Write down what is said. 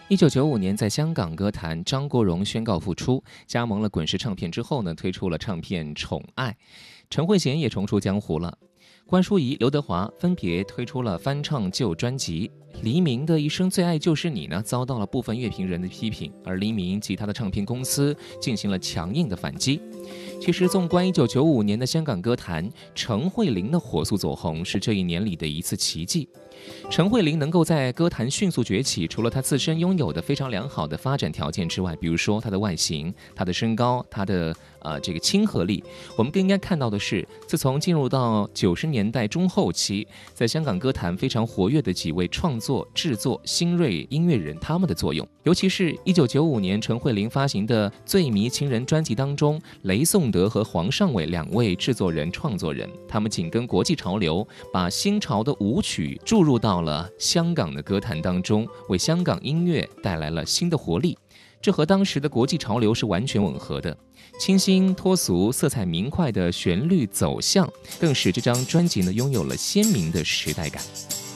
1995年，在香港歌坛，张国荣宣告复出，加盟了滚石唱片之后呢，推出了唱片《宠爱》。陈慧娴也重出江湖了，关淑怡、刘德华分别推出了翻唱旧专辑。黎明的一生最爱就是你呢，遭到了部分乐评人的批评，而黎明及他的唱片公司进行了强硬的反击。其实，纵观1995年的香港歌坛，陈慧琳的火速走红是这一年里的一次奇迹。陈慧琳能够在歌坛迅速崛起，除了她自身拥有的非常良好的发展条件之外，比如说她的外形、她的身高、她的这个亲和力，我们更应该看到的是，自从进入到90年代中后期，在香港歌坛非常活跃的几位创作、制作新锐音乐人他们的作用。尤其是1995年陈慧琳发行的《最迷情人》专辑当中，雷颂德和黄尚伟两位制作人、创作人，他们紧跟国际潮流，把新潮的舞曲注入到了香港的歌坛当中，为香港音乐带来了新的活力。这和当时的国际潮流是完全吻合的，清新脱俗、色彩明快的旋律走向，更使这张专辑呢拥有了鲜明的时代感。